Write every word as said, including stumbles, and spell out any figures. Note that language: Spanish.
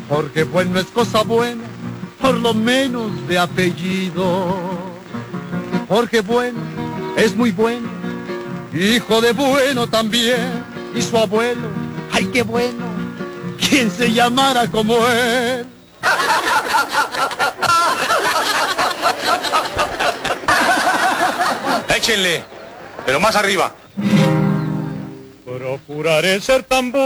Porque bueno es cosa buena, por lo menos de apellido. Porque bueno es muy bueno, hijo de bueno también, y su abuelo, ay qué bueno, quien se llamara como él. Échenle, pero más arriba. Procuraré ser tan bueno